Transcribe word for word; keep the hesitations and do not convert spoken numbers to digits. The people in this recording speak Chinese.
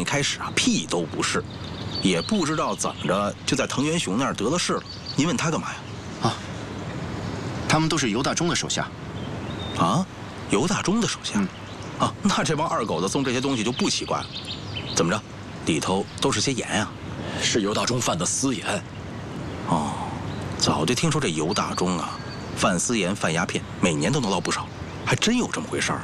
一开始啊，屁都不是，也不知道怎么着就在藤原雄那儿得了势了。您问他干嘛呀？ 啊，他们都是尤大中的手下。 啊，尤大中的手下。 嗯。 啊，那这帮二狗子送这些东西就不奇怪了。怎么着，里头都是些盐呀、啊？ 是尤大中犯的私盐。 哦，早就听说这尤大中啊，贩私盐、贩鸦片，每年都能捞不少，还真有这么回事儿。